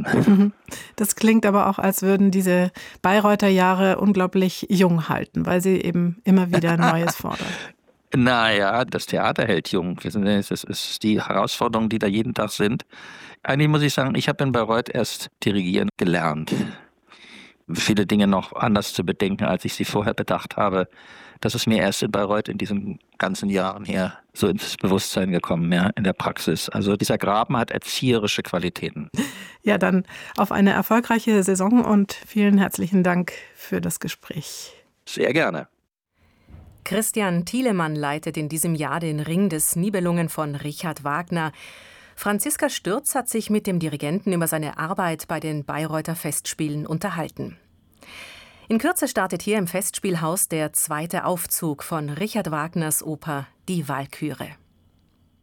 werden. Das klingt aber auch, als würden diese Bayreuther Jahre unglaublich jung halten, weil sie eben immer wieder Neues fordern. Naja, das Theater hält jung. Das ist die Herausforderungen, die da jeden Tag sind. Eigentlich muss ich sagen, ich habe in Bayreuth erst dirigieren gelernt. Viele Dinge noch anders zu bedenken, als ich sie vorher bedacht habe. Das ist mir erst in Bayreuth in diesen ganzen Jahren her so ins Bewusstsein gekommen, ja, in der Praxis. Also dieser Graben hat erzieherische Qualitäten. Ja, dann auf eine erfolgreiche Saison und vielen herzlichen Dank für das Gespräch. Sehr gerne. Christian Thielemann leitet in diesem Jahr den Ring des Nibelungen von Richard Wagner. Franziska Stürz hat sich mit dem Dirigenten über seine Arbeit bei den Bayreuther Festspielen unterhalten. In Kürze startet hier im Festspielhaus der zweite Aufzug von Richard Wagners Oper Die Walküre.